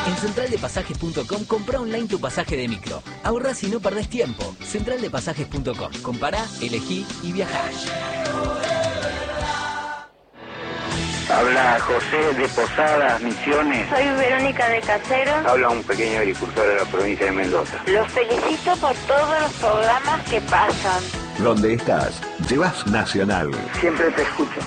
En centraldepasajes.com compra online tu pasaje de micro. Ahorrás y no perdés tiempo. Centraldepasajes.com. Compará, elegí y viajá. Habla José de Posadas, Misiones. Soy Verónica de Caseros. Habla un pequeño agricultor de la provincia de Mendoza. Los felicito por todos los programas que pasan. Donde estás, llevas Nacional. Siempre te escucho.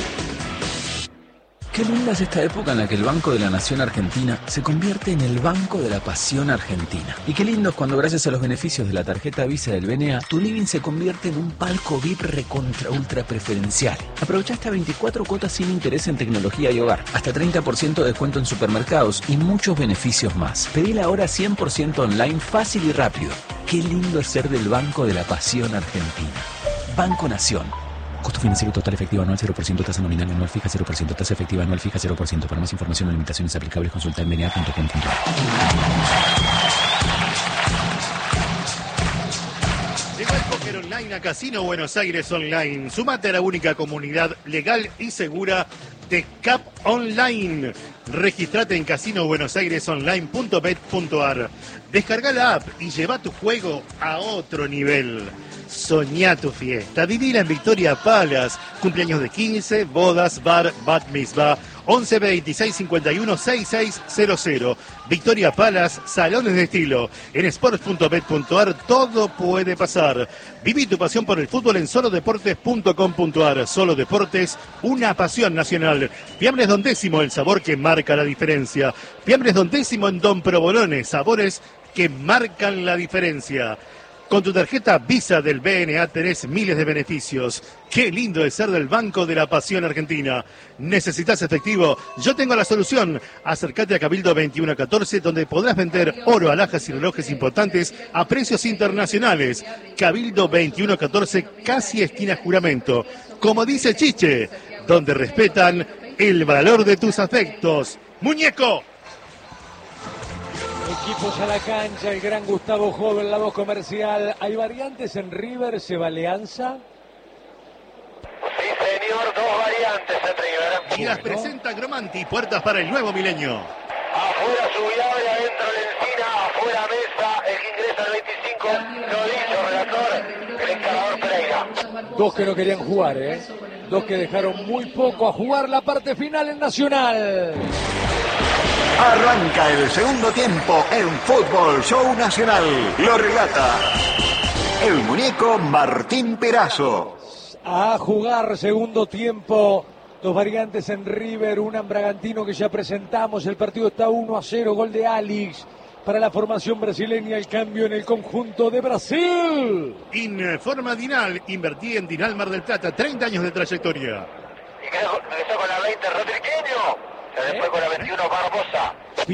Qué linda es esta época en la que el Banco de la Nación Argentina se convierte en el Banco de la Pasión Argentina. Y qué lindo es cuando gracias a los beneficios de la tarjeta Visa del BNA, tu living se convierte en un palco VIP recontra ultra preferencial. Aprovecha hasta 24 cuotas sin interés en tecnología y hogar, hasta 30% de descuento en supermercados y muchos beneficios más. Pedila ahora 100% online, fácil y rápido. Qué lindo es ser del Banco de la Pasión Argentina. Banco Nación. Costo financiero total efectivo anual 0%, tasa nominal anual fija 0%, tasa efectiva anual fija 0%. Para más información o limitaciones aplicables consulta en bna.com.ar. Llegó el póker online a Casino Buenos Aires Online. Sumate a la única comunidad legal y segura de CAP Online. Registrate en casinobuenosairesonline.bet.ar. Descarga la app y lleva tu juego a otro nivel. Soñá tu fiesta, vivila en Victoria Palace, cumpleaños de 15, bodas, bar, bat mitzvah, 11 26 51 6600. Victoria Palace, salones de estilo. En sports.bet.ar todo puede pasar. Viví tu pasión por el fútbol en solodeportes.com.ar. Solo Deportes, una pasión nacional. Fiambres Don Décimo, el sabor que marca la diferencia. Fiambres Don Décimo en Don Provolone, sabores que marcan la diferencia. Con tu tarjeta Visa del BNA tenés miles de beneficios. Qué lindo es ser del Banco de la Pasión Argentina. ¿Necesitas efectivo? Yo tengo la solución. Acércate a Cabildo 2114, donde podrás vender oro, alhajas y relojes importantes a precios internacionales. Cabildo 2114, casi esquina Juramento. Como dice Chiche, donde respetan el valor de tus afectos. ¡Muñeco! Equipos a la cancha, el gran Gustavo Joven, la voz comercial. ¿Hay variantes en River? ¿Se va Alianza? Sí, señor, dos variantes en River. Y las presenta Gromanti, puertas para el nuevo milenio. Afuera Subiable, adentro Lencina, afuera Mesa, el que ingresa al 25, lo dicho, relator, el encarador Pereira. Dos que no querían jugar, ¿eh? Dos que dejaron muy poco a jugar la parte final en Nacional. Arranca el segundo tiempo en Fútbol Show Nacional. Lo relata el muñeco Martín Perazo. A jugar segundo tiempo. Dos variantes en River, un Bragantino que ya presentamos. El partido está 1-0, gol de Alix. Para la formación brasileña, el cambio en el conjunto de Brasil. Informa Dinal, invertí en Dinal Mar del Plata, 30 años de trayectoria. Y regresó con la 20 Rodriqueño. Después con la 21 Barbosa.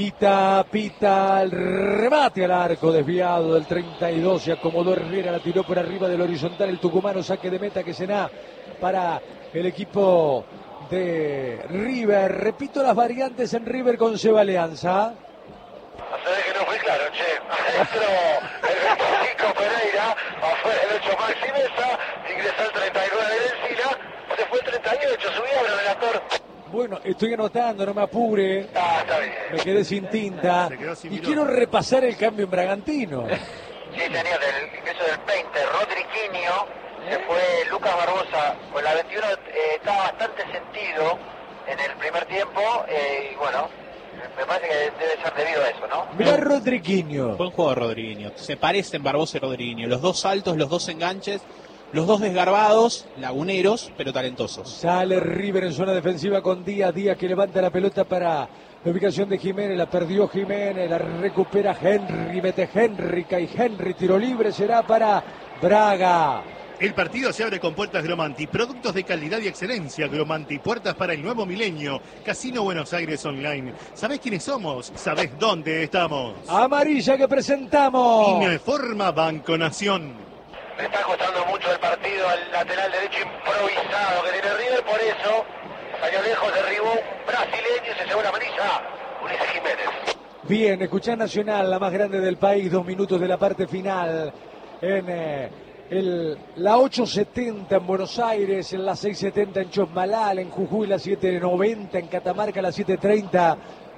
Pita, el remate al arco desviado del 32, se acomodó Herrera, la tiró por arriba del horizontal, el tucumano, saque de meta que será para el equipo de River. Repito las variantes en River con Seba Alianza. Sabés que no fui claro, che. Adentro el 25 Pereira, afuera el 8 Maxi Mesa, ingresó el 39 de Encina, se fue el 38, subía el relator. Bueno, estoy anotando, no me apure. Está bien. Me quedé sin tinta. Y quiero repasar el cambio en Bragantino. Sí, señor, del ingreso del 20, Rodriquinho, se fue Lucas Barbosa, con la 21 estaba bastante sentido en el primer tiempo, y bueno, me parece que debe ser debido a eso, ¿no? Mirá Rodriquinho. Buen juego de Rodriquinho, se parecen Barbosa y Rodriquinho, los dos saltos, los dos enganches, los dos desgarbados, laguneros, pero talentosos. Sale River en zona defensiva con Díaz que levanta la pelota para la ubicación de Jiménez, la perdió Jiménez, la recupera Henry, mete Henry, cae Henry, tiro libre, será para Braga. El partido se abre con puertas Gromanti, productos de calidad y excelencia. Gromanti, puertas para el nuevo milenio. Casino Buenos Aires Online. ¿Sabés quiénes somos? ¿Sabés dónde estamos? Amarilla que presentamos. Informa Banco Nación. Le está costando mucho el partido al lateral derecho improvisado que tiene River, por eso salió lejos, derribó un brasileño y se llevó la amarilla, Ulises Jiménez. Bien, escuchá Nacional, la más grande del país, 2 minutos de la parte final en la 8:70 en Buenos Aires, en la 6:70 en Chosmalal, en Jujuy la 7:90, en Catamarca la 7:30.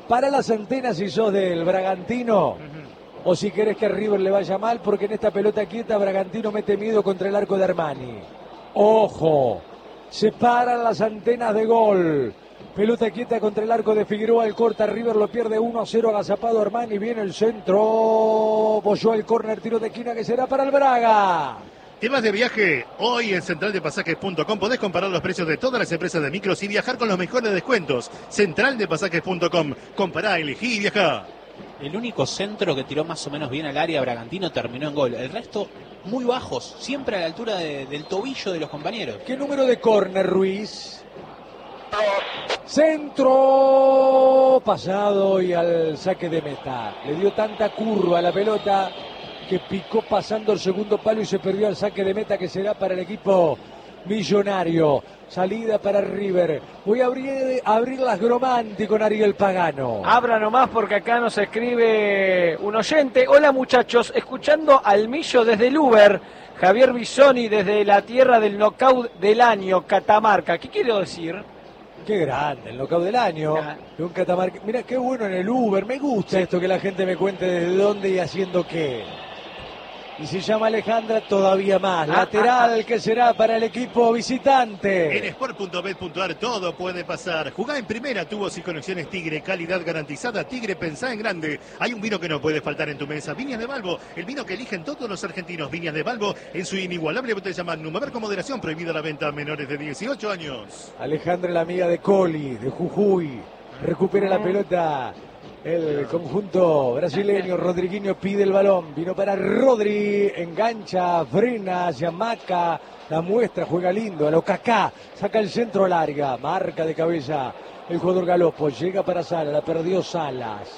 para las antenas si sos del Bragantino. O si querés que a River le vaya mal, porque en esta pelota quieta Bragantino mete miedo contra el arco de Armani. ¡Ojo! Se paran las antenas de gol. Pelota quieta contra el arco de Figueroa, el corta, River lo pierde 1-0, agazapado Armani, viene el centro, Boyó el córner, tiro de esquina que será para el Braga. ¿Temas de viaje? Hoy en centraldepasajes.com podés comparar los precios de todas las empresas de micros y viajar con los mejores descuentos. Centraldepasajes.com, compará, elegí y viajá. El único centro que tiró más o menos bien al área Bragantino terminó en gol. El resto muy bajos, siempre a la altura del tobillo de los compañeros. ¿Qué número de córner, Ruiz? Centro pasado y al saque de meta. Le dio tanta curva a la pelota que picó pasando el segundo palo y se perdió al saque de meta que será para el equipo millonario. Salida para River. Voy a abrir las Gromanti con Ariel Pagano. Abra nomás porque acá nos escribe un oyente. Hola muchachos, escuchando al Millo desde el Uber. Javier Bisoni desde la tierra del knockout del año, Catamarca. ¿Qué quiero decir? Qué grande, el knockout del año. De un Catamarca. Mira qué bueno en el Uber. Me gusta esto que la gente me cuente desde dónde y haciendo qué. Y se llama Alejandra todavía más. Lateral que será para el equipo visitante. En sport.bet.ar todo puede pasar. Jugá en primera, tubos y conexiones Tigre, calidad garantizada. Tigre, pensá en grande. Hay un vino que no puede faltar en tu mesa. Viñas de Balbo, el vino que eligen todos los argentinos. Viñas de Balbo en su inigualable botella Magnum. A ver con moderación, prohibida la venta a menores de 18 años. Alejandra, la amiga de Coli, de Jujuy. Recupera la pelota. El conjunto brasileño, Rodriguinho pide el balón, vino para Rodri, engancha, frena, Yamaca, la muestra, juega lindo, a lo Kaká, saca el centro larga, marca de cabeza el jugador Galopo, llega para Salas, la perdió Salas,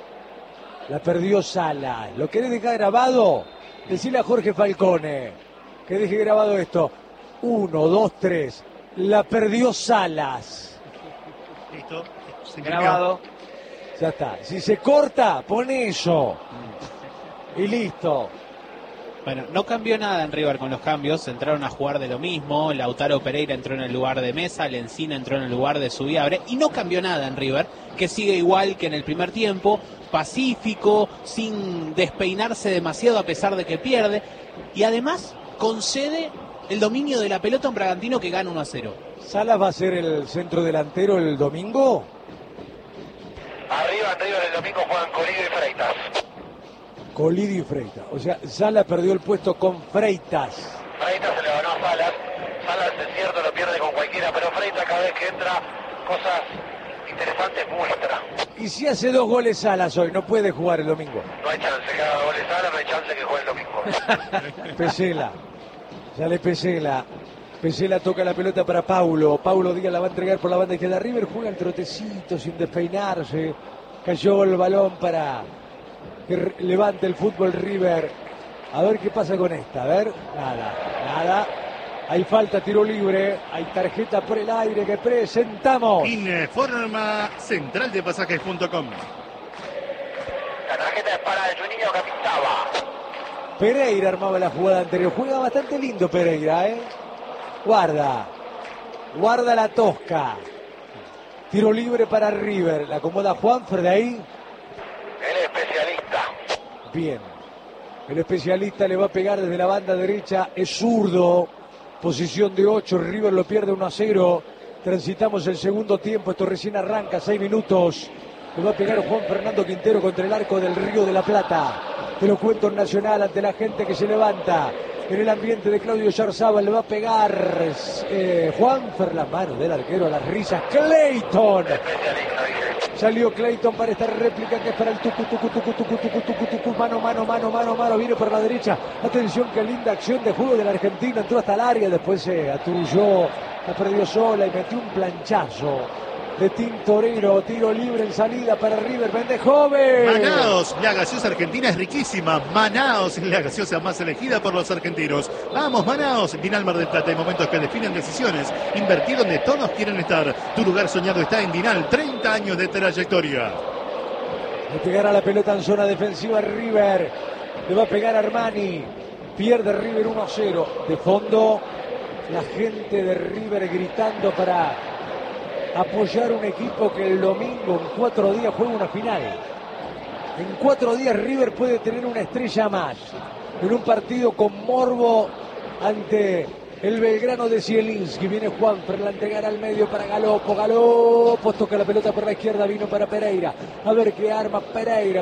¿lo querés dejar grabado? Decile a Jorge Falcone, que deje grabado esto, 1, 2, 3, la perdió Salas. Listo, grabado. Ya está. Si se corta, pone eso. Y listo. Bueno, no cambió nada en River con los cambios. Entraron a jugar de lo mismo. Lautaro Pereira entró en el lugar de Mesa. Lencina entró en el lugar de Subiabre. Y no cambió nada en River, que sigue igual que en el primer tiempo. Pacífico, sin despeinarse demasiado a pesar de que pierde. Y además concede el dominio de la pelota a un Bragantino que gana 1-0. ¿Salas va a ser el centro delantero el domingo? Arriba el domingo juegan Colidio y Freitas. Colidio y Freitas. O sea, Salas perdió el puesto con Freitas. Freitas se le ganó a Salas. Salas es cierto, lo pierde con cualquiera, pero Freitas cada vez que entra cosas interesantes muestra. Y si hace 2 goles Salas hoy, no puede jugar el domingo. No hay chance que haga goles Salas, no hay chance que juegue el domingo. Pesela. Sale Pesela. Pesela toca la pelota para Paulo. Paulo Díaz la va a entregar por la banda izquierda. River juega el trotecito sin despeinarse. Cayó el balón para que levante el fútbol River. A ver qué pasa con esta. A ver, nada. Hay falta, tiro libre. Hay tarjeta por el aire que presentamos. Informa centraldepasajes.com. La tarjeta es para el Juninho Capitaba. Pereira armaba la jugada anterior. Juega bastante lindo Pereira, Guarda la tosca. Tiro libre para River. La acomoda Juanfer de ahí. El especialista. Bien. El especialista le va a pegar desde la banda derecha. Es zurdo. Posición de 8. River lo pierde 1-0. Transitamos el segundo tiempo. Esto recién arranca. 6 minutos. Le va a pegar Juan Fernando Quintero contra el arco del Río de la Plata. Te lo cuento en Nacional ante la gente que se levanta. En el ambiente de Claudio Yarzábal le va a pegar Juanfer, la mano del arquero a las risas. Clayton. Salió Clayton para esta réplica que es para el tucu. Mano. Viene por la derecha. Atención, qué linda acción de juego del argentino. Entró hasta el área, después se aturulló, la perdió sola y metió un planchazo de Tintorero. Tiro libre en salida para River. Vende joven. Manaos, la gaseosa argentina es riquísima. Manaos es la gaseosa más elegida por los argentinos. Vamos, Manaos. Vinal Mar del Plata, hay momentos que definen decisiones. Invertir donde todos quieren estar. Tu lugar soñado está en Vinal. 30 años de trayectoria. Le pegará la pelota en zona defensiva River. Le va a pegar Armani. Pierde River 1-0. De fondo, la gente de River gritando para apoyar un equipo que el domingo en 4 días juega una final. En 4 días River puede tener una estrella más en un partido con morbo ante el Belgrano de Zielinski. Viene Juanfer, la entregará al medio para Galopo, toca la pelota por la izquierda, vino para Pereira, a ver qué arma Pereira,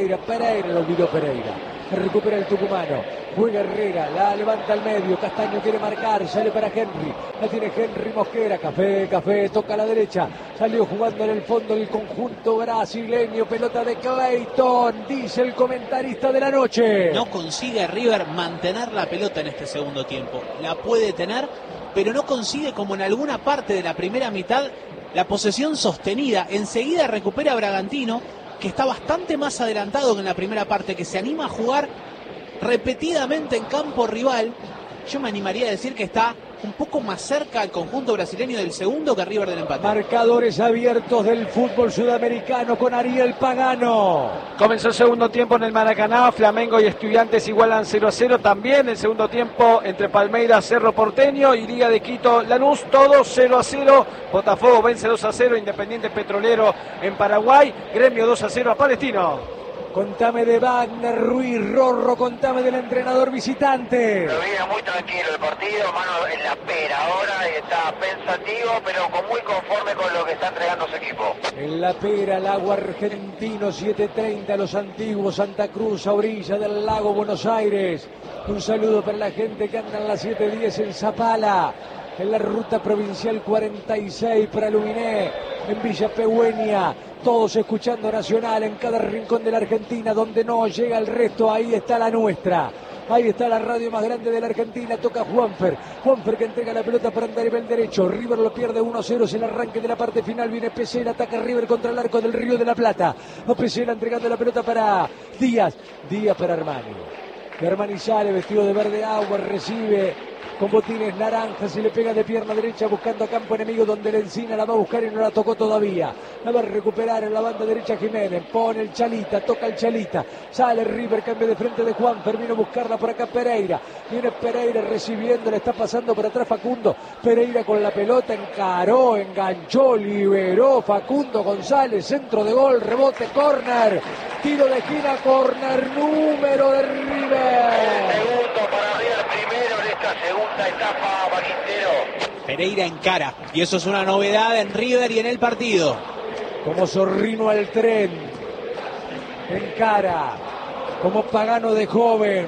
lo olvidó Pereira, recupera el tucumano, juega Herrera, la levanta al medio, Castaño quiere marcar, sale para Henry, la tiene Henry Mosquera, Café, toca a la derecha, salió jugando en el fondo el conjunto brasileño, pelota de Clayton, dice el comentarista de la noche. No consigue River mantener la pelota en este segundo tiempo, la puede tener, pero no consigue, como en alguna parte de la primera mitad, la posesión sostenida. Enseguida recupera Bragantino, que está bastante más adelantado que en la primera parte, que se anima a jugar repetidamente en campo rival. Yo me animaría a decir que está un poco más cerca al conjunto brasileño del segundo que River del empate. Marcadores abiertos del fútbol sudamericano con Ariel Pagano. Comenzó el segundo tiempo en el Maracaná, Flamengo y Estudiantes igualan 0-0. También el segundo tiempo entre Palmeiras, Cerro Porteño y Liga de Quito, Lanús, todos 0-0. Botafogo vence 2-0, Independiente Petrolero en Paraguay, Gremio 2-0 a Palestino. Contame de Wagner Ruiz, Rorro, contame del entrenador visitante. Lo viene muy tranquilo el partido, mano en la pera ahora, está pensativo, pero muy conforme con lo que está entregando su equipo. En la pera, Lago Argentino, 7:30, Los Antiguos, Santa Cruz, a orilla del lago Buenos Aires. Un saludo para la gente que anda en la 710 en Zapala, en la ruta provincial 46 para Luminé, en Villa Pehuen. Todos escuchando Nacional en cada rincón de la Argentina, donde no llega el resto, ahí está la nuestra. Ahí está la radio más grande de la Argentina, toca Juanfer que entrega la pelota para andar el derecho, River lo pierde 1-0, es el arranque de la parte final, viene Pesela, ataca River contra el arco del Río de la Plata, a Pesela entregando la pelota para Díaz para Armani sale vestido de verde agua, recibe con botines naranjas y le pega de pierna derecha buscando a campo enemigo, donde la Encina la va a buscar y no la tocó todavía. La va a recuperar en la banda derecha Jiménez, pone el Chalita, toca el Chalita, sale River, cambio de frente de Juanfer, vino a buscarla por acá Pereira, viene Pereira recibiendo, le está pasando por atrás Facundo, Pereira con la pelota, encaró, enganchó, liberó Facundo González, centro de gol, rebote, córner, tiro de esquina, córner, número de River. Segundo para River, primero en esta segunda etapa, Quintero. Pereira encara, y eso es una novedad en River y en el partido. Como Zorrino al tren, encara, como Pagano de joven.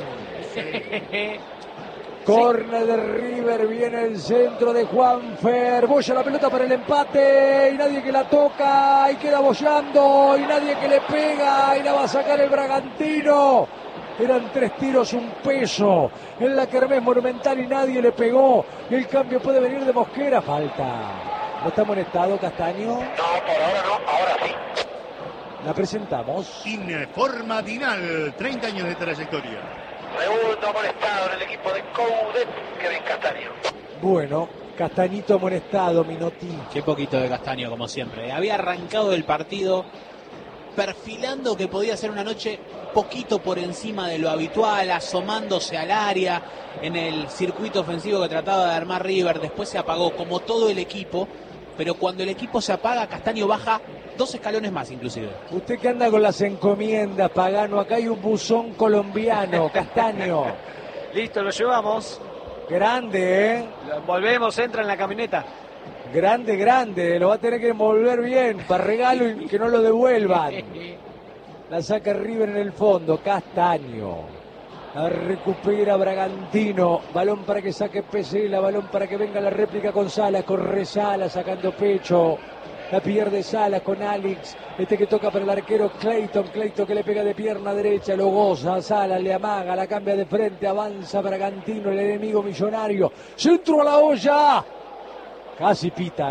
Córner de River, viene el centro de Juanfer, boya la pelota para el empate, y nadie que la toca, y queda boyando, y nadie que le pega, y la va a sacar el Bragantino. Eran 3 tiros, un peso en la Kermés Monumental y nadie le pegó. El cambio puede venir de Mosquera, falta. ¿No está amonestado Castaño? No, por ahora no, ahora sí. La presentamos. Informa Dinal, 30 años de trayectoria. Segundo amonestado en el equipo de Coudet, Kevin Castaño. Bueno, Castañito amonestado, Minotti. Qué poquito de Castaño, como siempre. Había arrancado el partido perfilando que podía ser una noche poquito por encima de lo habitual, asomándose al área en el circuito ofensivo que trataba de armar River. Después se apagó, como todo el equipo, pero cuando el equipo se apaga, Castaño baja 2 escalones más inclusive. Usted que anda con las encomiendas, Pagano, acá hay un buzón colombiano, Castaño. Listo, lo llevamos. Grande, ¿eh? Lo envolvemos, entra en la camioneta. Grande, lo va a tener que envolver bien, para regalo y que no lo devuelvan. La saca River en el fondo, Castaño. La recupera Bragantino, balón para que saque Pesela, balón para que venga la réplica con Salas, corre Salas sacando pecho. La pierde Salas con Alex, que toca para el arquero Clayton que le pega de pierna derecha, lo goza, Salas le amaga, la cambia de frente, avanza Bragantino, el enemigo millonario, centro a la olla, casi pita,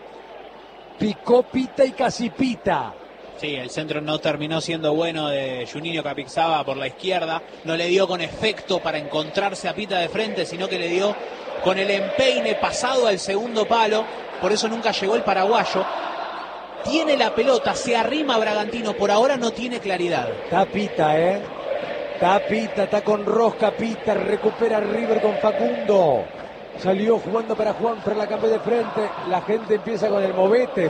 picó, pita y casi pita. Sí, el centro no terminó siendo bueno de Juninho Capixaba por la izquierda, no le dio con efecto para encontrarse a Pita de frente, sino que le dio con el empeine pasado al segundo palo, por eso nunca llegó el paraguayo. Tiene la pelota, se arrima Bragantino, por ahora no tiene claridad. Está Pita, está con rosca Pita, recupera River con Facundo. Salió jugando para Juanfer, la cambió de frente. La gente empieza con el movete,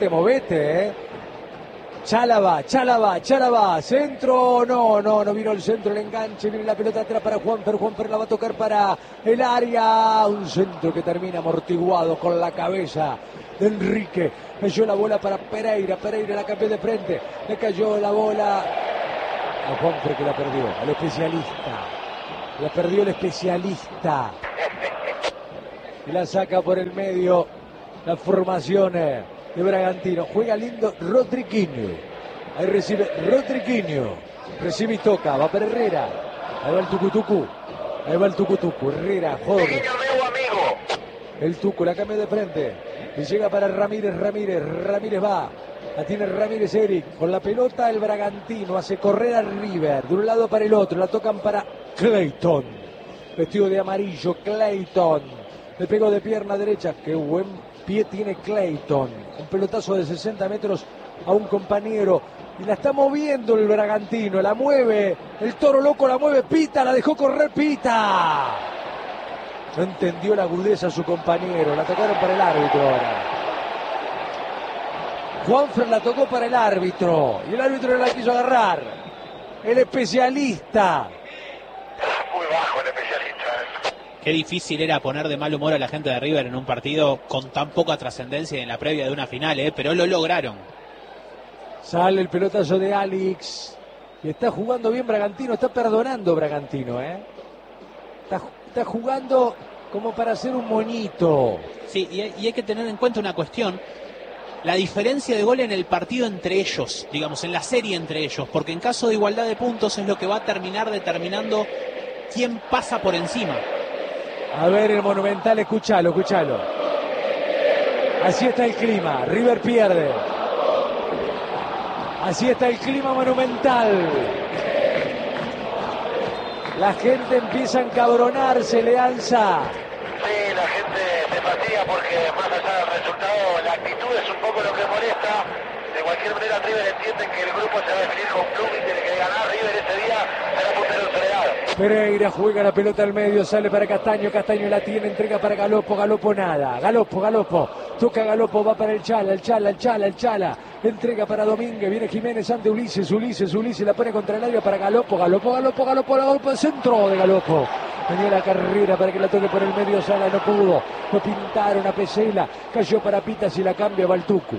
Chalaba, centro, no vino el centro, el enganche, viene la pelota atrás para Juanfer la va a tocar para el área, un centro que termina amortiguado con la cabeza de Enrique, cayó la bola para Pereira la cambió de frente, le cayó la bola a Juanfer que la perdió, al especialista, la perdió el especialista, y la saca por el medio, la formación de Bragantino. Juega lindo Rodriquinho. Ahí recibe Rodriquinho. Recibe y toca. Va para Herrera. Ahí va el tucutucu. Herrera, joder. El Tucu la cambia de frente. Y llega para Ramírez va. La tiene Ramírez Eric. Con la pelota el Bragantino. Hace correr a River. De un lado para el otro. La tocan para Clayton. Vestido de amarillo. Clayton. Le pegó de pierna derecha. Qué buen pie tiene Clayton, un pelotazo de 60 metros a un compañero y la está moviendo el Bragantino, la mueve, el Toro Loco la mueve, Pita, la dejó correr Pita, no entendió la agudeza a su compañero, la tocaron para el árbitro ahora. Juanfer la tocó para el árbitro y el árbitro no la quiso agarrar, el especialista. Muy bajo el especialista. Qué difícil era poner de mal humor a la gente de River en un partido con tan poca trascendencia en la previa de una final, pero lo lograron. Sale el pelotazo de Alex. Y está jugando bien Bragantino, está perdonando Bragantino, Está jugando como para hacer un monito. Sí, y hay que tener en cuenta una cuestión. La diferencia de gol en el partido entre ellos, digamos, en la serie entre ellos, porque en caso de igualdad de puntos es lo que va a terminar determinando quién pasa por encima. A ver el Monumental, escúchalo. Así está el clima, River pierde. Así está el clima Monumental. La gente empieza a encabronarse, Leanza. Sí, la gente se fatiga porque más allá del resultado, la actitud es un poco lo que molesta. De cualquier manera, River entiende que el grupo se va a definir con Blooming, tiene que ganar. River ese día será puntero en Soledad. Pereira juega la pelota al medio, sale para Castaño la tiene, entrega para Galopo nada, Galopo, toca Galopo, va para el Chala, entrega para Domínguez, viene Jiménez ante Ulises, la pone contra el área para Galopo, el centro de Galopo, venía la carrera para que la toque por el medio, Sala no pudo, lo pintaron a Pesela, cayó para Pita, si la cambia va el Tucu,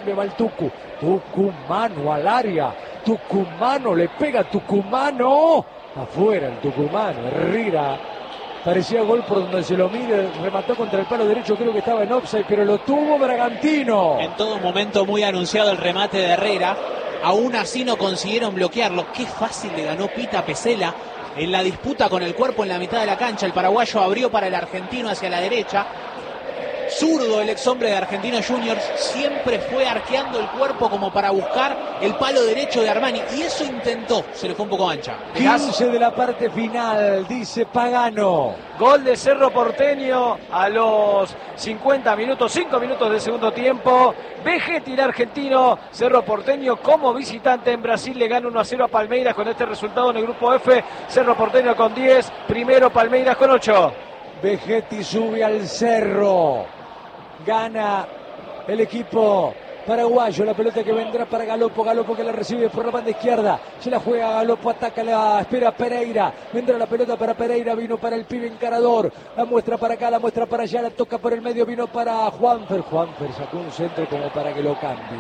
Tucumano al área, Tucumano, le pega Tucumano, afuera el tucumano, Herrera, parecía gol por donde se lo mire, remató contra el palo derecho, creo que estaba en offside, pero lo tuvo Bragantino. En todo momento muy anunciado el remate de Herrera, aún así no consiguieron bloquearlo. Qué fácil le ganó Pita a Pesela en la disputa con el cuerpo en la mitad de la cancha. El paraguayo abrió para el argentino hacia la derecha. Zurdo, el ex hombre de Argentinos Juniors, siempre fue arqueando el cuerpo como para buscar el palo derecho de Armani, y eso intentó, se le fue un poco ancha. 15 de la parte final, dice Pagano. Gol de Cerro Porteño a los 50 minutos, 5 minutos del segundo tiempo. Vegetil argentino, Cerro Porteño como visitante en Brasil le gana 1-0 a Palmeiras con este resultado en el grupo F. Cerro Porteño con 10, primero Palmeiras con 8. Vegetil sube al Cerro. Gana el equipo paraguayo, la pelota que vendrá para Galopo que la recibe por la banda izquierda, se la juega Galopo, ataca, la espera Pereira, vendrá la pelota para Pereira, vino para el pibe encarador, la muestra para acá, la muestra para allá, la toca por el medio, vino para Juanfer sacó un centro como para que lo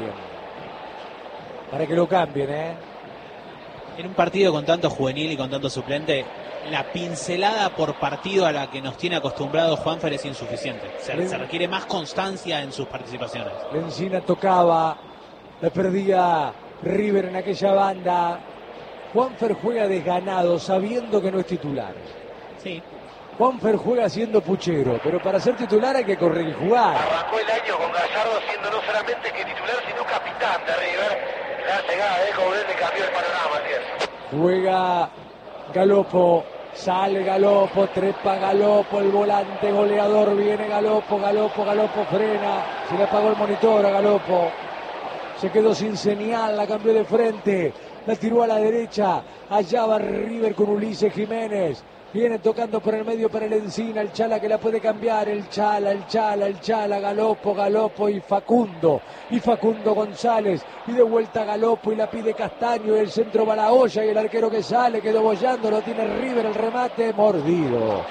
cambien, En un partido con tanto juvenil y con tanto suplente, la pincelada por partido a la que nos tiene acostumbrado Juanfer es insuficiente. Se requiere más constancia en sus participaciones. Lencina tocaba, la perdía River en aquella banda. Juanfer juega desganado, sabiendo que no es titular. Sí. Juanfer juega siendo puchero, pero para ser titular hay que correr y jugar. Arrancó el año con Gallardo siendo no solamente que titular, sino capitán de River. La llegada de Coudet cambió el panorama, ¿sí? Juega Galopo, sale Galopo, trepa Galopo, el volante goleador, viene Galopo, frena, se le apagó el monitor a Galopo, se quedó sin señal, la cambió de frente, la tiró a la derecha, allá va River con Ulises Jiménez. Viene tocando por el medio para el Encina, el Chala que la puede cambiar, el Chala, Galopo y Facundo González, y de vuelta Galopo y la pide Castaño, y el centro va la olla y el arquero que sale, quedó bollando, lo tiene River, el remate mordido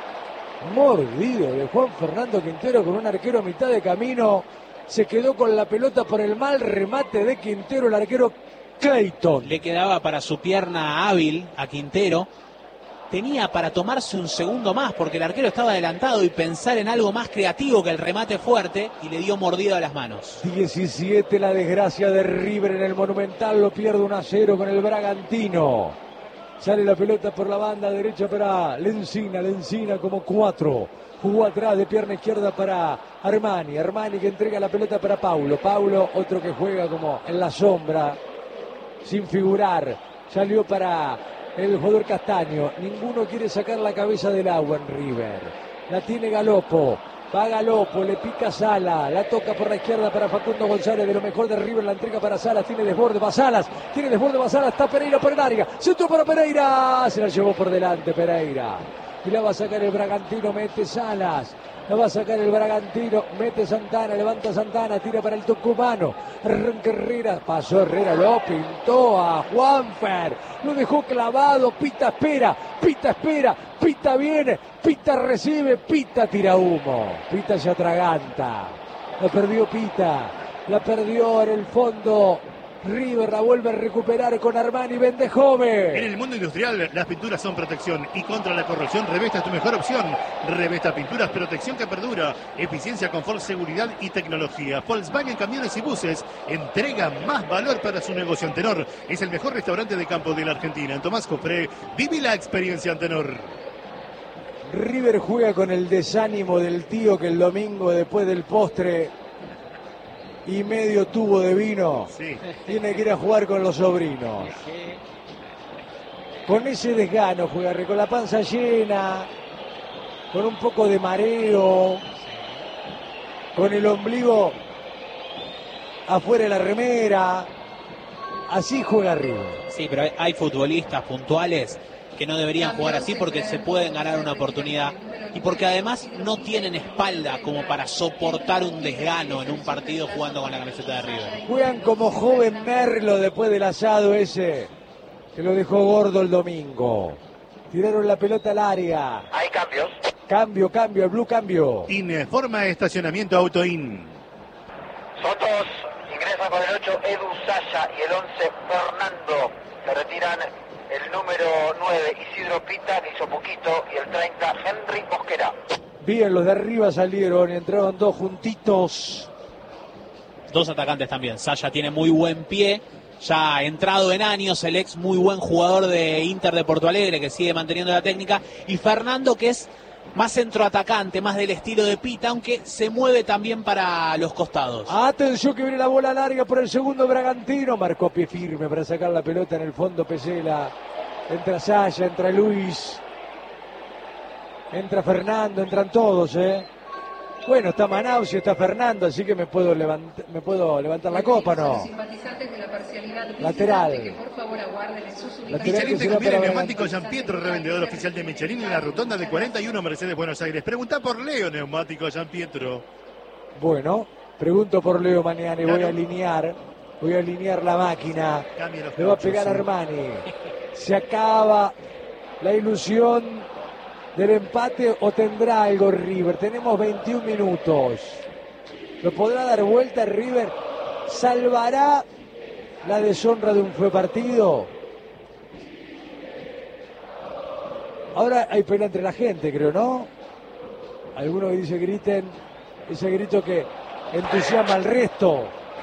de Juan Fernando Quintero con un arquero a mitad de camino, se quedó con la pelota por el mal remate de Quintero, el arquero Clayton. Le quedaba para su pierna hábil a Quintero. Tenía para tomarse un segundo más porque el arquero estaba adelantado y pensar en algo más creativo que el remate fuerte, y le dio mordido a las manos. 17 la desgracia de River en el Monumental, lo pierde 1-0 con el Bragantino. Sale la pelota por la banda derecha para Lencina como 4. Jugó atrás de pierna izquierda para Armani que entrega la pelota para Paulo, otro que juega como en la sombra, sin figurar. Salió para el jugador Castaño, ninguno quiere sacar la cabeza del agua en River. La tiene Galopo, va Galopo, le pica Sala, la toca por la izquierda para Facundo González, de lo mejor de River, la entrega para Salas, tiene desborde, va Salas, está Pereira por el área, centro para Pereira, se la llevó por delante Pereira, y la va a sacar el Bragantino, mete Salas. La va a sacar el Bragantino, mete Santana, levanta Santana, tira para el tucumano, arranca Herrera, pasó Herrera, lo pintó a Juanfer, lo dejó clavado, Pita espera, Pita viene, Pita recibe, Pita tira humo, Pita se atraganta, la perdió Pita, la perdió en el fondo. River la vuelve a recuperar con Armani Vendejove. En el mundo industrial, las pinturas son protección, y contra la corrosión, Revesta es tu mejor opción. Revesta Pinturas, protección que perdura, eficiencia, confort, seguridad y tecnología. Volkswagen Camiones y Buses entrega más valor para su negocio. Antenor es el mejor restaurante de campo de la Argentina. En Tomás Cofré, vive la experiencia Antenor. River juega con el desánimo del tío que el domingo, después del postre y medio tubo de vino, sí, tiene que ir a jugar con los sobrinos. Con ese desgano juega, con la panza llena, con un poco de mareo, con el ombligo afuera de la remera. Así juega River. Sí, pero hay futbolistas puntuales que no deberían jugar así porque se pueden ganar una oportunidad y porque además no tienen espalda como para soportar un desgano en un partido jugando con la camiseta de River. Juegan como joven Merlo después del asado ese que lo dejó gordo el domingo. Tiraron la pelota al área. Hay cambios. Cambio, el Blue cambio. Informa estacionamiento Autoin. Sotos ingresa con el 8 Edu Saya y el 11 Fernando. Se retiran el número 9 Isidro Pita, que hizo poquito, y el 30 Henry Mosquera. Bien, los de arriba salieron, entraron dos juntitos. Dos atacantes también. Saya tiene muy buen pie, ya entrado en años, el ex muy buen jugador de Inter de Porto Alegre, que sigue manteniendo la técnica, y Fernando, que es más centroatacante, más del estilo de Pita, aunque se mueve también para los costados. Atención que viene la bola larga por el segundo Bragantino. Marcó pie firme para sacar la pelota en el fondo Pesela. Entra Saya, entra Luis. Entra Fernando, entran todos, Bueno, está Manaus y está Fernando, así que me puedo levantar la copa, ¿no? Lateral. Michelin te conviene neumático Gian Pietro, revendedor oficial de Michelin en la rotonda de 41 Mercedes Buenos Aires. Pregunta por Leo, neumático Gian Pietro. Bueno, pregunto por Leo mañana y voy a alinear la máquina. Le va a pegar a Armani. Se acaba la ilusión del empate o tendrá algo River. Tenemos 21 minutos. ¿Lo podrá dar vuelta River? ¿Salvará la deshonra de un fue partido? Ahora hay pelea entre la gente, creo, ¿no? Algunos que dice griten, ese grito que entusiasma al resto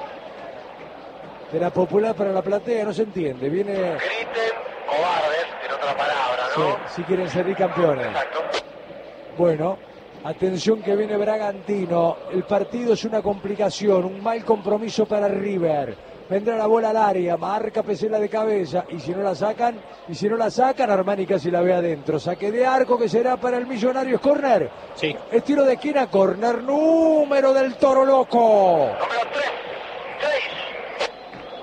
de la popular para la platea, no se entiende. Viene... Griten cobardes, en otra palabra, ¿no? Sí, si quieren ser campeones. Exacto. Bueno, atención que viene Bragantino. El partido es una complicación, un mal compromiso para River. Vendrá la bola al área, marca Pesela de cabeza, y si no la sacan, Armani casi la ve adentro. Saque de arco que será para el Millonarios, córner. Sí. Estilo de esquina, córner, número del Toro Loco. Número 3,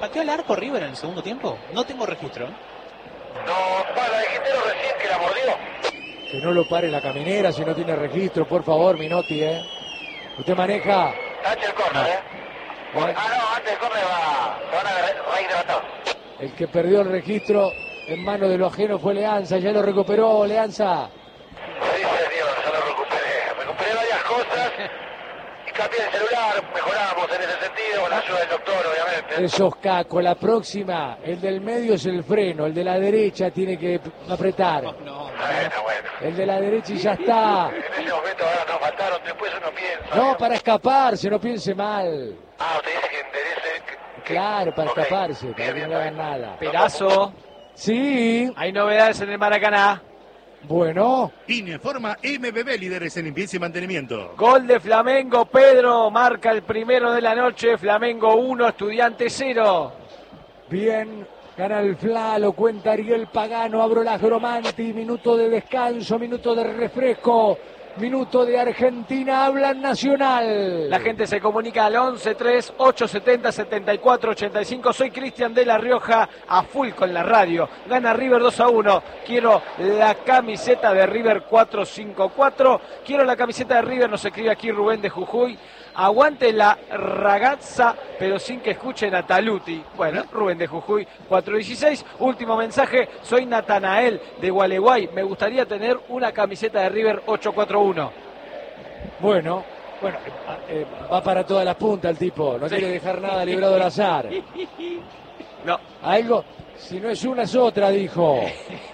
¿Pateó al arco River en el segundo tiempo? No tengo registro. No, para el Quintero recién que la mordió. Que no lo pare la caminera si no tiene registro, por favor, Minotti, Usted maneja. Tache el córner, no, antes del córner se van a rehidratar. El que perdió el registro en manos de lo ajeno fue Leanza, ya lo recuperó Leanza. Sí, señor, ya lo recuperé varias cosas y cambié el celular, mejoramos en ese sentido, con la ayuda del doctor, obviamente. Esos cacos, la próxima, el del medio es el freno, el de la derecha tiene que apretar. Bueno. El de la derecha y ya está. En ese momento ahora nos faltaron, después uno piensa. No, para escaparse, no piense mal. Usted dice que enderece. Claro, para escaparse, para que no le hagan nada. Perazo. Sí. Hay novedades en el Maracaná. Bueno. Informa MBB, líderes en limpieza y mantenimiento. Gol de Flamengo, Pedro marca el primero de la noche. Flamengo 1, Estudiantes 0. Bien, gana el Fla, lo cuenta Ariel Pagano, Abro las Gromanti, minuto de descanso, minuto de refresco, minuto de Argentina, habla Nacional. La gente se comunica al 11-3, 870-74-85. Soy Cristian de La Rioja, a full con la radio. Gana River 2-1. Quiero la camiseta de River 454. Quiero la camiseta de River, nos escribe aquí Rubén de Jujuy. Aguante la ragazza, pero sin que escuchen a Taluti. Bueno, Rubén de Jujuy, 416. Último mensaje, soy Natanael de Gualeguay. Me gustaría tener una camiseta de River 841. Bueno, va para todas las puntas el tipo. No quiere dejar nada librado al azar. No. Algo, si no es una es otra, dijo.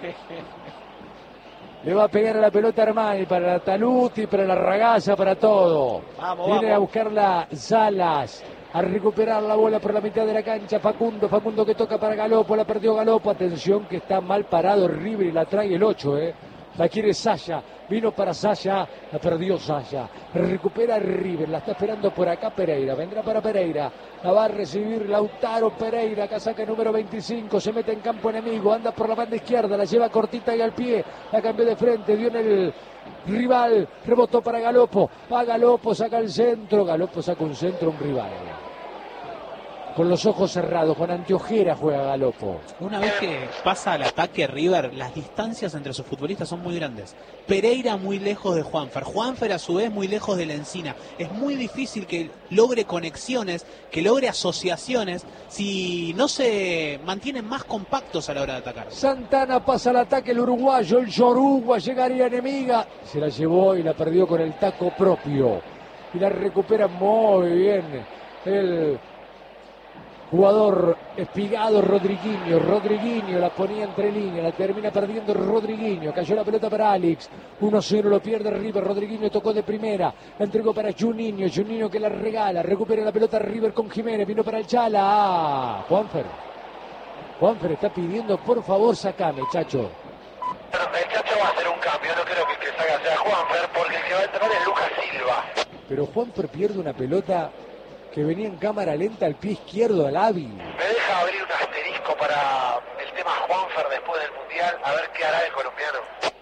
Le va a pegar a la pelota Armani, para la Taluti, para la ragazza, para todo. Viene a buscarla Salas, a recuperar la bola por la mitad de la cancha. Facundo que toca para Galopo, la perdió Galopo. Atención que está mal parado River y la trae el 8, La quiere Saya, vino para Saya, la perdió Saya. Recupera River, la está esperando por acá Pereira, vendrá para Pereira. La va a recibir Lautaro Pereira, casaca número 25, se mete en campo enemigo, anda por la banda izquierda, la lleva cortita y al pie, la cambió de frente, dio en el rival, rebotó para Galopo, va Galopo, saca el centro, Galopo saca un centro, un rival. Con los ojos cerrados, con anteojera juega Galopo. Una vez que pasa al ataque River, las distancias entre sus futbolistas son muy grandes. Pereira muy lejos de Juanfer, Juanfer a su vez muy lejos de Lencina. Es muy difícil que logre conexiones, que logre asociaciones, si no se mantienen más compactos a la hora de atacar. Santana pasa al ataque, el uruguayo, el Yoruba, llegaría enemiga. Se la llevó y la perdió con el taco propio. Y la recupera muy bien el jugador espigado Rodriguinho la ponía entre líneas, la termina perdiendo Rodriguinho, cayó la pelota para Alex, 1-0 lo pierde River, Rodriguinho tocó de primera, la entregó para Juninho que la regala, recupera la pelota River con Jiménez, vino para el Chala, Juanfer está pidiendo por favor sacame, Chacho. El Chacho va a hacer un cambio, no creo que el que salga sea Juanfer, porque el que va a entrar es Lucas Silva. Pero Juanfer pierde una pelota que venía en cámara lenta al pie izquierdo al hábil. Me deja abrir un asterisco para el tema Juanfer después del Mundial, a ver qué hará el colombiano.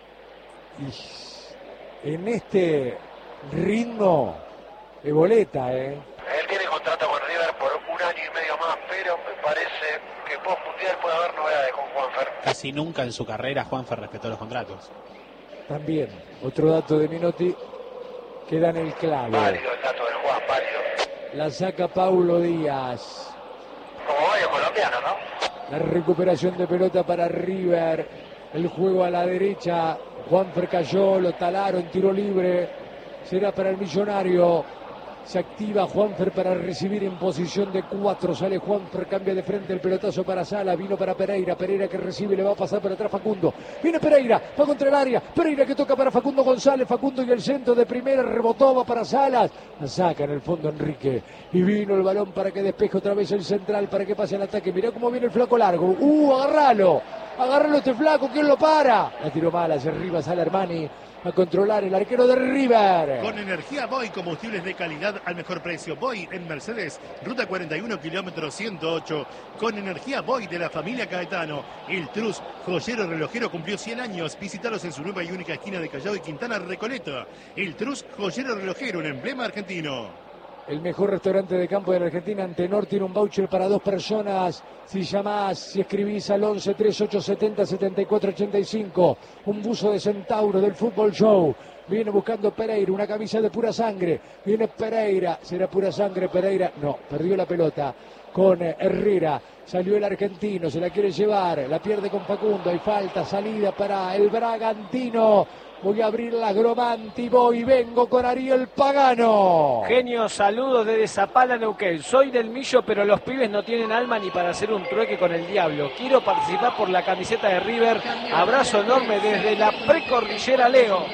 Y en este ritmo de boleta, Él tiene contrato con River por 1 año y medio más, pero me parece que post Mundial puede haber novedades con Juanfer. Casi nunca en su carrera Juanfer respetó los contratos. También, otro dato de Minotti que da en el clavo. Válido el dato del Juan, válido. La saca Paulo Díaz. Como varios colombianos, ¿no? La recuperación de pelota para River. El juego a la derecha. Juanfer cayó, lo talaron, tiro libre. Será para el Millonario. Se activa Juanfer para recibir en posición de 4. Sale Juanfer, cambia de frente el pelotazo para Sala. Vino para Pereira. Pereira que recibe, le va a pasar por atrás Facundo. Viene Pereira, va contra el área. Pereira que toca para Facundo González. Facundo y el centro de primera, rebotó, va para Salas. La saca en el fondo Enrique. Y vino el balón para que despeje otra vez el central, para que pase el ataque. Mirá cómo viene el flaco largo. Agárralo. Agárralo este flaco, ¿quién lo para? La tiró mal hacia arriba, sale Armani. A controlar el arquero de River. Con energía Boy, combustibles de calidad al mejor precio. Boy en Mercedes, ruta 41, kilómetro 108. Con energía Boy de la familia Caetano. El Trus, joyero relojero, cumplió 100 años. Visítalos en su nueva y única esquina de Callao y Quintana Recoleta. El Trus, joyero relojero, un emblema argentino. el mejor restaurante de campo de la Argentina. Antenor tiene un voucher para 2 personas. Si llamás, si escribís al 11 3870 7485. Un buzo de Centauro del Fútbol Show. Viene buscando Pereira, una camisa de pura sangre. Viene Pereira. ¿Será pura sangre Pereira? No, perdió la pelota con Herrera. Salió el argentino, se la quiere llevar. La pierde con Facundo. Hay falta, salida para el Bragantino. Voy a abrir la Gromanti, voy, vengo con Ariel Pagano. Genio, saludos desde Zapala, Neuquén. Soy del Millo, pero los pibes no tienen alma ni para hacer un trueque con el diablo. Quiero participar por la camiseta de River. Abrazo enorme desde la precordillera Leo.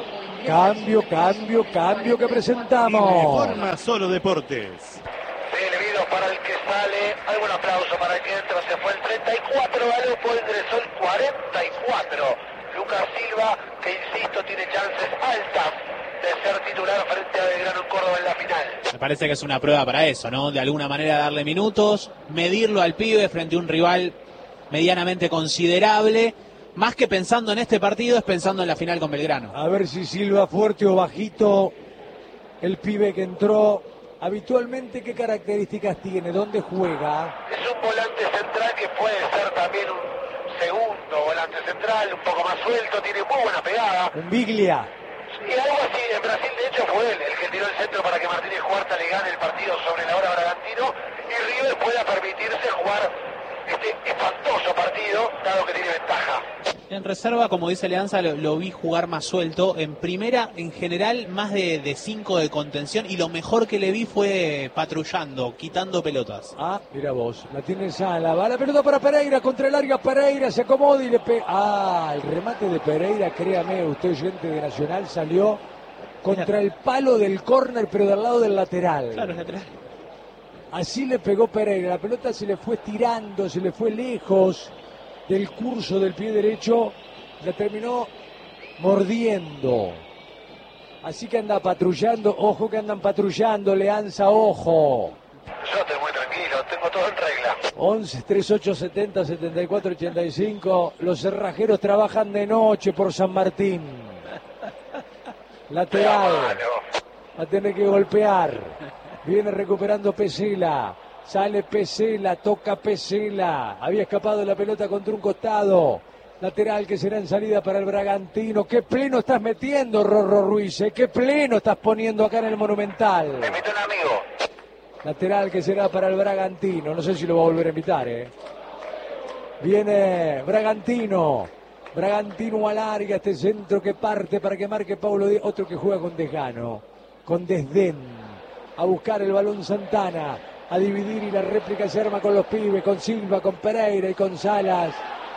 Cambio que presentamos. Informa Solo Deportes. Televidos para el que sale. Algún aplauso para el que entra. Se fue el 34, Galepo ingresó el 44. Lucas Silva, que insisto, tiene chances altas de ser titular frente a Belgrano en Córdoba en la final. Me parece que es una prueba para eso, ¿no? De alguna manera darle minutos, medirlo al pibe frente a un rival medianamente considerable. Más que pensando en este partido, es pensando en la final con Belgrano. A ver si Silva fuerte o bajito. El pibe que entró. Habitualmente, ¿qué características tiene? ¿Dónde juega? Es un volante central que puede ser también un segundo volante central, un poco más suelto, tiene muy buena pegada. Un Biglia. Y algo así, en Brasil de hecho fue él el que tiró el centro para que Martínez Huerta le gane el partido sobre la hora Bragantino y River pueda permitirse jugar este espantoso partido, dado que tiene ventaja. En reserva, como dice Leanza, lo vi jugar más suelto. En primera, en general, más de 5 de contención. Y lo mejor que le vi fue patrullando, quitando pelotas. Ah, mira vos, la tiene Sala. Va la pelota para Pereira, contra el área Pereira, se acomoda y le pega. Ah, el remate de Pereira, créame, usted oyente de Nacional, salió contra el palo del córner, pero del lado del lateral. Claro, lateral. Así le pegó Pereira, la pelota se le fue tirando, se le fue lejos del curso del pie derecho, la terminó mordiendo. Así que anda patrullando, ojo que andan patrullando, Leanza, ojo. Yo estoy muy tranquilo, tengo todo en regla. 11 38 70 74 85. Los cerrajeros trabajan de noche por San Martín. Lateral. Va a tener que golpear. Viene recuperando Pesela. Sale Pesela, toca Pesela. Había escapado la pelota contra un costado. Lateral que será en salida para el Bragantino. ¡Qué pleno estás metiendo, Rorro Ruiz! ¡Qué pleno estás poniendo acá en el Monumental! Me invitó un amigo. Lateral que será para el Bragantino. No sé si lo va a volver a invitar, Viene Bragantino. Bragantino alarga este centro que parte para que marque Paulo Díaz. Otro que juega con desgano, con desdén. A buscar el balón Santana. A dividir y la réplica se arma con los pibes, con Silva, con Pereira y con Salas.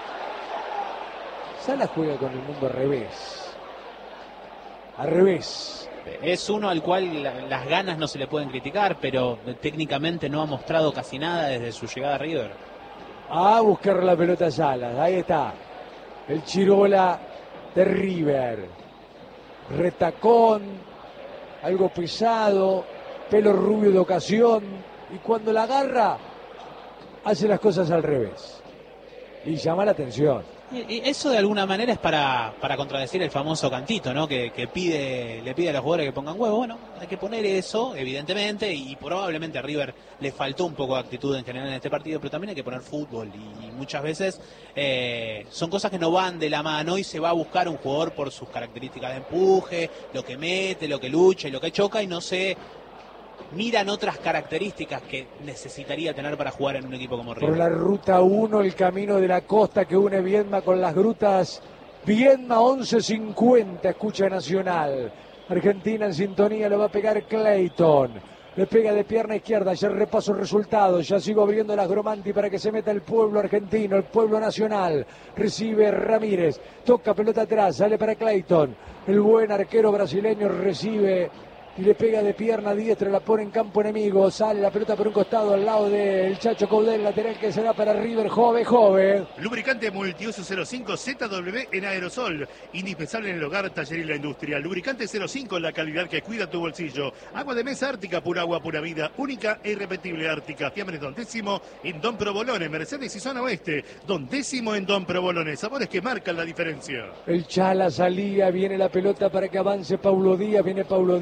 Salas juega con el mundo al revés. Al revés. Es uno al cual las ganas no se le pueden criticar, pero técnicamente no ha mostrado casi nada desde su llegada a River. A buscar la pelota Salas, ahí está. El Chirola de River. Retacón, algo pesado, pelo rubio de ocasión. Y cuando la agarra, hace las cosas al revés. Y llama la atención. Y eso de alguna manera es para contradecir el famoso cantito, ¿no? Que le pide a los jugadores que pongan huevo. Bueno, hay que poner eso, evidentemente, y probablemente a River le faltó un poco de actitud en general en este partido, pero también hay que poner fútbol. Y muchas veces son cosas que no van de la mano y se va a buscar un jugador por sus características de empuje, lo que mete, lo que lucha y lo que choca, y no se miran otras características que necesitaría tener para jugar en un equipo como River. Por la ruta 1, el camino de la costa que une Viedma con las grutas. Viedma 11:50, escucha Nacional. Argentina en sintonía, lo va a pegar Clayton. Le pega de pierna izquierda, ya repaso resultados, ya sigo abriendo las Gromanti para que se meta el pueblo argentino, el pueblo nacional. Recibe Ramírez, toca pelota atrás, sale para Clayton. El buen arquero brasileño recibe y le pega de pierna diestra, la pone en campo enemigo, sale la pelota por un costado al lado del Chacho Caudel, lateral que será para River, Jove. Lubricante Multiuso 05 ZW en aerosol, indispensable en el hogar, taller y la industria. Lubricante 05, la calidad que cuida tu bolsillo. Agua de mesa Ártica, pura agua, pura vida, única e irrepetible Ártica. Fiambres Don Décimo en Don Provolone, Mercedes y Zona Oeste. Don Décimo en Don Provolone, sabores que marcan la diferencia. El Chala salía, viene la pelota para que avance Paulo Díaz, viene Paulo Díaz, toca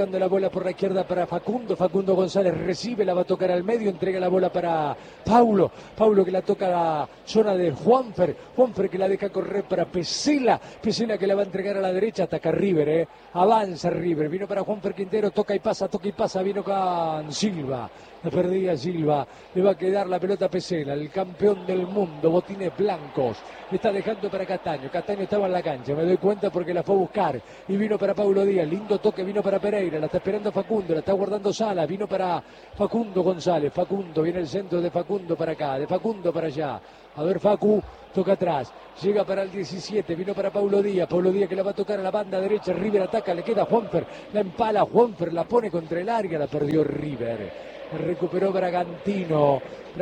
tocando la bola por la izquierda para Facundo. Facundo González recibe, la va a tocar al medio, entrega la bola para Paulo. Paulo que la toca a la zona de Juanfer. Juanfer que la deja correr para Pesela. Pesela que la va a entregar a la derecha, ataca River, avanza River. Vino para Juanfer Quintero, toca y pasa, vino con Silva. La perdía Silva, le va a quedar la pelota a Pesela, el campeón del mundo, botines blancos, le está dejando para Castaño. Castaño estaba en la cancha, me doy cuenta porque la fue a buscar y vino para Paulo Díaz, lindo toque, vino para Pereira, la está esperando Facundo, la está guardando Sala, vino para Facundo González. Facundo, viene el centro de Facundo para acá, de Facundo para allá. A ver, Facu, toca atrás, llega para el 17, vino para Paulo Díaz que la va a tocar a la banda derecha, River ataca, le queda Juanfer, la empala Juanfer, la pone contra el área, la perdió River. Recuperó Bragantino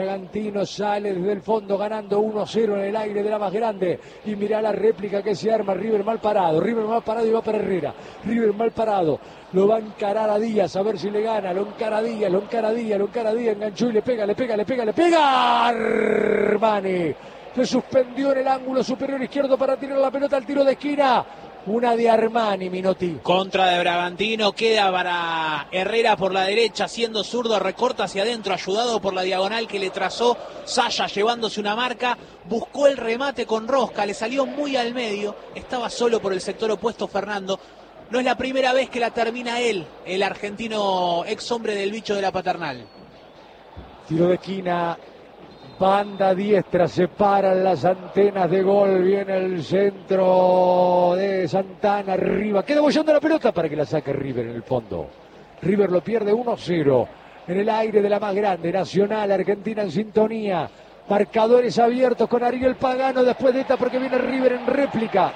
sale desde el fondo ganando 1-0 en el aire de la más grande y mirá la réplica que se arma. River mal parado y va para Herrera. River mal parado, lo va a encarar a Díaz a ver si le gana, lo encara Díaz, enganchó y le pega Armani, se suspendió en el ángulo superior izquierdo para tirar la pelota al tiro de esquina. Una de Armani, Minotti. Contra de Bragantino, queda para Herrera por la derecha, siendo zurdo, recorta hacia adentro, ayudado por la diagonal que le trazó Saya, llevándose una marca, buscó el remate con rosca, le salió muy al medio, estaba solo por el sector opuesto Fernando. No es la primera vez que la termina él, el argentino ex hombre del bicho de la Paternal. Tiro de esquina. Banda diestra, separan las antenas de gol, viene el centro de Santana, arriba, queda bollando la pelota para que la saque River en el fondo. River lo pierde 1-0 en el aire de la más grande, Nacional, Argentina en sintonía, marcadores abiertos con Ariel Pagano después de esta porque viene River en réplica.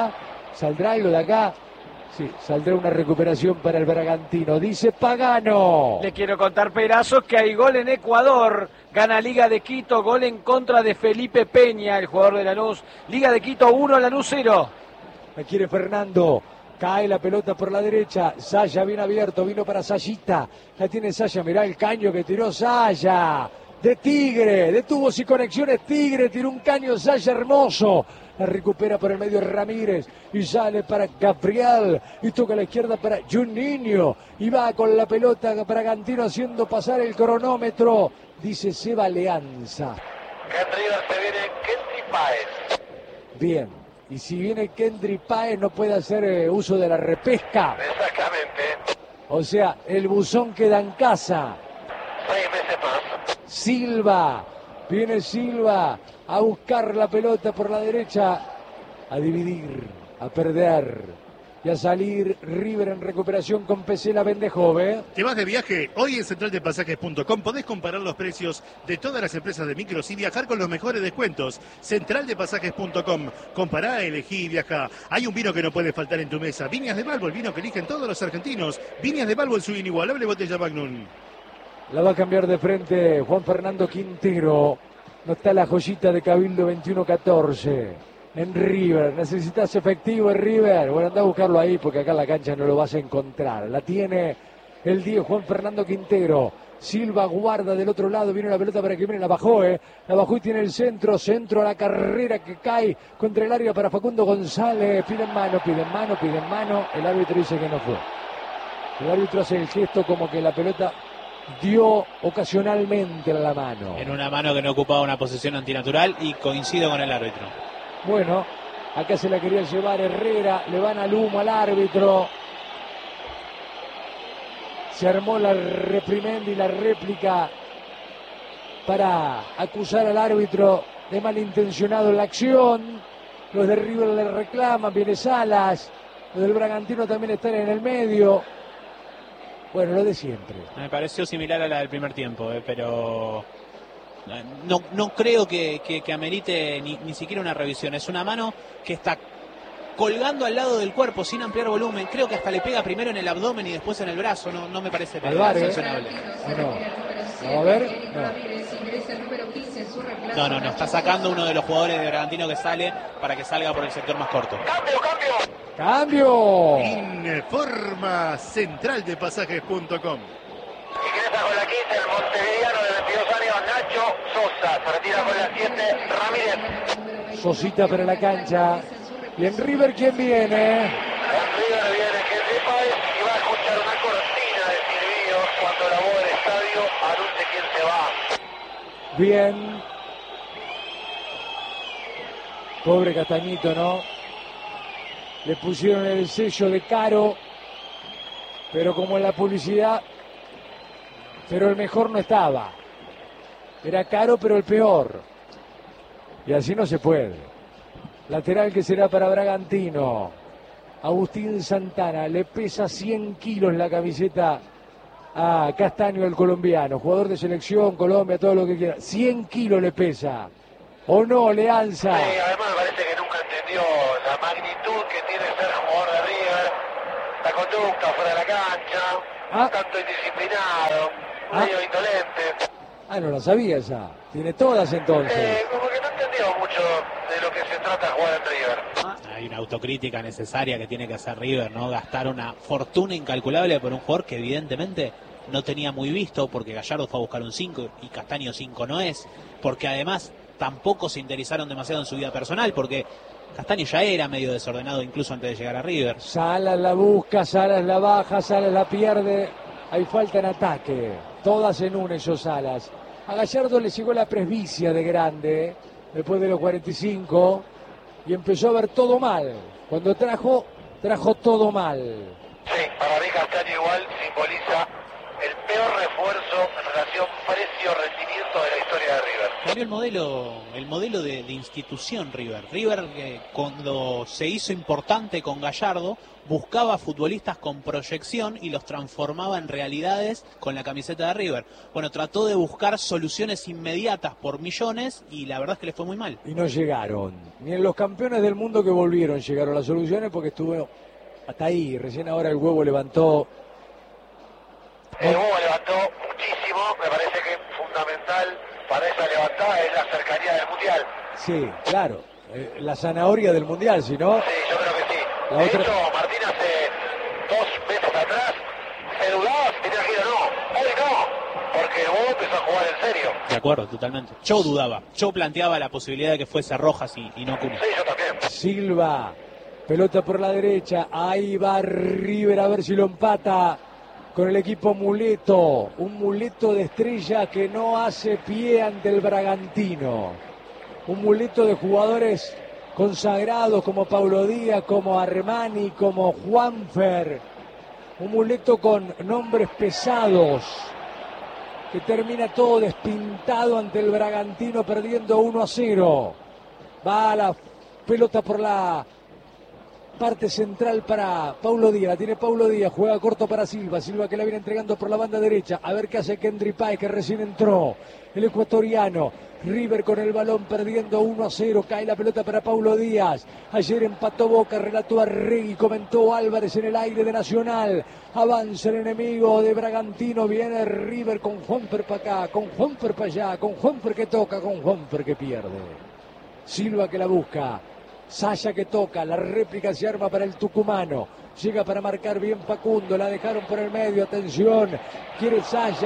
¿Saldrá algo de acá? Sí, saldrá una recuperación para el Bragantino, dice Pagano. Le quiero contar, Perazos, que hay gol en Ecuador. Gana Liga de Quito, gol en contra de Felipe Peña, el jugador de Lanús. Liga de Quito 1, Lanús 0. La quiere Fernando. Cae la pelota por la derecha. Saya bien abierto, vino para Sayita. La tiene Saya, mirá el caño que tiró Saya. De Tigre, de tubos y conexiones Tigre, tiró un caño Saya hermoso. La recupera por el medio Ramírez y sale para Gabriel y toca a la izquierda para Juninho y va con la pelota Bragantino haciendo pasar el cronómetro, dice Seba Leanza. En River se viene Kendry Páez. Bien, y si viene Kendry Páez no puede hacer uso de la repesca. Exactamente. O sea, el buzón queda en casa. 6 meses más. Silva, viene Silva a buscar la pelota por la derecha, a dividir, a perder y a salir River en recuperación con Pesela Vendejove. ¿Te vas de viaje? Hoy en centraldepasajes.com podés comparar los precios de todas las empresas de micros y viajar con los mejores descuentos. Centraldepasajes.com. Compará, elegí y viajá. Hay un vino que no puede faltar en tu mesa. Viñas de Balbo, el vino que eligen todos los argentinos. Viñas de Balbo en su inigualable botella Magnum. La va a cambiar de frente Juan Fernando Quintero. No está la joyita de Cabildo 21-14 en River. ¿Necesitas efectivo en River? Bueno, anda a buscarlo ahí porque acá en la cancha no lo vas a encontrar. La tiene el 10 Juan Fernando Quintero. Silva guarda del otro lado, viene la pelota para que viene, la bajó y tiene el centro a la carrera que cae contra el área para Facundo González. Piden mano, el árbitro dice que no fue. El árbitro hace el gesto como que la pelota dio ocasionalmente la mano. En una mano que no ocupaba una posición antinatural y coincido con el árbitro. Bueno, acá se la quería llevar Herrera, le van al humo al árbitro. Se armó la reprimenda y la réplica para acusar al árbitro de malintencionado en la acción. Los de River le reclaman, viene Salas. Los del Bragantino también están en el medio. Bueno, lo de siempre. Me pareció similar a la del primer tiempo, pero no creo que amerite ni siquiera una revisión. Es una mano que está colgando al lado del cuerpo sin ampliar volumen. Creo que hasta le pega primero en el abdomen y después en el brazo. No me parece sancionable. No. ¿Va a ver? No. No. Está sacando uno de los jugadores de Bragantino que sale para que salga por el sector más corto. ¡Cambio! Informa centraldepasajes.com. Ingresa con la 15 el montevideano de 22 años, Nacho Sosa. Se retira con la 7, Ramírez. Sosita para la cancha. ¿Y en River quién viene? En River viene Kendry Páez y va a escuchar un acorde puso la voz del estadio, anuncie quién se va. Bien. Pobre Castañito, ¿no? Le pusieron el sello de caro, pero como en la publicidad, pero el mejor no estaba. Era caro, pero el peor. Y así no se puede. Lateral que será para Bragantino. Agustín Santana, le pesa 100 kilos la camiseta a Castaño, el colombiano. Jugador de selección, Colombia, todo lo que quiera. 100 kilos le pesa. ¿O no, Leanza? Sí, además me parece que nunca entendió la magnitud que tiene ser jugador de River. La conducta fuera de la cancha, tanto indisciplinado, medio indolente. Ah, no la sabía esa. Tiene todas entonces. Como que no entendió mucho de lo que se trata de jugar en River. Hay una autocrítica necesaria que tiene que hacer River, ¿no? Gastar una fortuna incalculable por un jugador que evidentemente no tenía muy visto, porque Gallardo fue a buscar un 5 y Castaño 5 no es, porque además tampoco se interesaron demasiado en su vida personal, porque Castaño ya era medio desordenado incluso antes de llegar a River. Salas la busca, Salas la baja, Salas la pierde. Hay falta en ataque. Todas en una esos Salas. A Gallardo le llegó la presbicia de grande, después de los 45, y empezó a ver todo mal. Cuando trajo todo mal. Sí, para mí Castaño igual simboliza el peor refuerzo en relación precio-rendimiento de la historia de River. Cambió el modelo de institución River. River cuando se hizo importante con Gallardo buscaba futbolistas con proyección y los transformaba en realidades con la camiseta de River. Bueno, trató de buscar soluciones inmediatas por millones y la verdad es que le fue muy mal. Y no llegaron. Ni en los campeones del mundo que volvieron llegaron las soluciones porque estuvo hasta ahí. Recién ahora el Huevo levantó. El Huevo levantó muchísimo. Me parece que fundamental para esa levantada es la cercanía del Mundial. Sí, claro. La zanahoria del Mundial, ¿sí no? Sí, yo creo que sí. La de otra... hecho, Martín hace 2 meses atrás se dudaba si tenía que ir o no. Hoy no, porque el Huevo empezó a jugar en serio. De acuerdo, totalmente. Yo dudaba. Yo planteaba la posibilidad de que fuese Rojas y no Cunha. Sí, yo también. Silva, pelota por la derecha. Ahí va River a ver si lo empata con el equipo muleto. Un muleto de estrella que no hace pie ante el Bragantino. Un muleto de jugadores consagrados como Paulo Díaz, como Armani, como Juanfer. Un muleto con nombres pesados que termina todo despintado ante el Bragantino perdiendo 1-0. Va la pelota por la parte central para Paulo Díaz, la tiene Paulo Díaz, juega corto para Silva, Silva que la viene entregando por la banda derecha, a ver qué hace Kendry Páez que recién entró, el ecuatoriano. River con el balón perdiendo 1-0, cae la pelota para Paulo Díaz. Ayer empató Boca, relató Arregui, comentó Álvarez en el aire de Nacional. Avanza el enemigo de Bragantino, viene River con Juanfer para acá, con Juanfer para allá, con Juanfer que toca, con Juanfer que pierde. Silva que la busca, Saya que toca, la réplica se arma para el tucumano. Llega para marcar bien Facundo, la dejaron por el medio, atención, quiere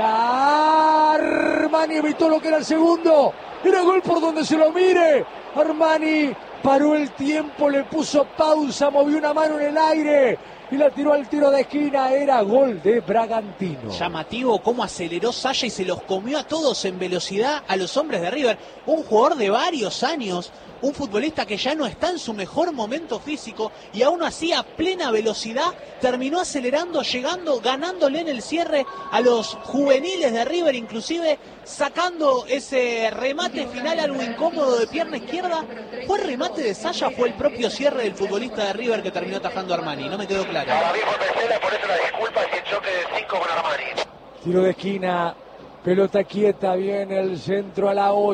Saya, Armani evitó lo que era el segundo, era gol por donde se lo mire, Armani paró el tiempo, le puso pausa, movió una mano en el aire y la tiró al tiro de esquina, era gol de Bragantino. Llamativo cómo aceleró Saya y se los comió a todos en velocidad a los hombres de River, un jugador de varios años, un futbolista que ya no está en su mejor momento físico y aún así a plena velocidad terminó acelerando, llegando, ganándole en el cierre a los juveniles de River, inclusive sacando ese remate final algo incómodo de pierna izquierda. ¿Fue el remate de Saya o fue el propio cierre del futbolista de River que terminó atajando a Armani? No me quedó claro. Para mí fue Pesela, por eso la disculpa y el choque de 5 con Armani. Tiro de esquina. Pelota quieta, viene el centro a la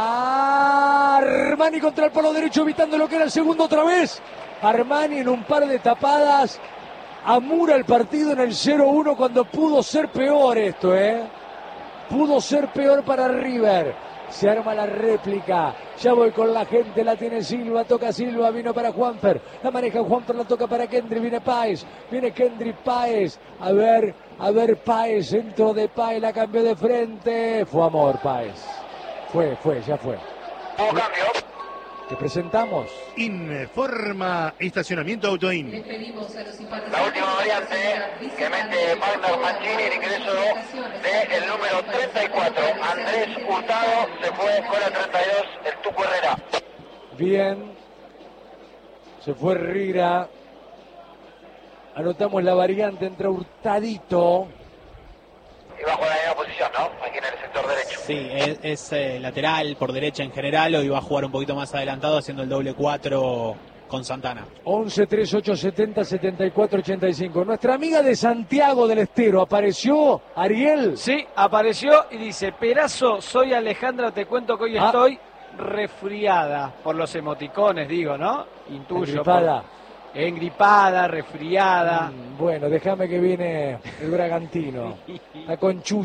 olla. Armani contra el palo derecho, evitando lo que era el segundo otra vez. Armani en un par de tapadas amura el partido en el 0-1 cuando pudo ser peor esto, Pudo ser peor para River. Se arma la réplica, ya voy con la gente, la tiene Silva, toca Silva, vino para Juanfer, la maneja Juanfer, la toca para Kendry, viene Páez, viene Kendry Páez, a ver Páez, centro de Páez, la cambió de frente, fue amor Páez, ya fue. Hubo cambio. que presentamos. Informa Estacionamiento Autoin. La última variante que mete Wagner Mancini, el ingreso del número 34. Andrés Hurtado se fue con la 32, el Tuco Herrera. Bien. Se fue Rira. Anotamos la variante, entra Hurtadito. Y bajo la misma posición, ¿no? Aquí en el sector derecho. Sí, es lateral por derecha en general. Hoy va a jugar un poquito más adelantado haciendo el doble 4 con Santana. 11 38 70 74 85. Nuestra amiga de Santiago del Estero, ¿apareció Ariel? Sí, apareció y dice: Perazo, soy Alejandra, te cuento que hoy estoy resfriada por los emoticones, digo, ¿no? Intuyo. Engripada, resfriada. Bueno, déjame que viene el Bragantino. Está con Chucho.